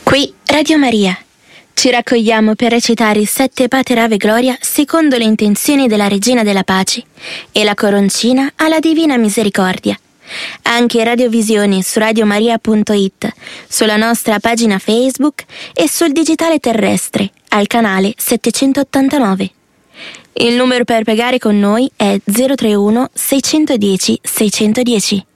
Qui Radio Maria. Ci raccogliamo per recitare i 7 Pater Ave Gloria secondo le intenzioni della Regina della Pace e la coroncina alla Divina Misericordia. Anche radiovisioni su radiomaria.it, sulla nostra pagina Facebook e sul digitale terrestre al canale 789. Il numero per pregare con noi è 031 610 610.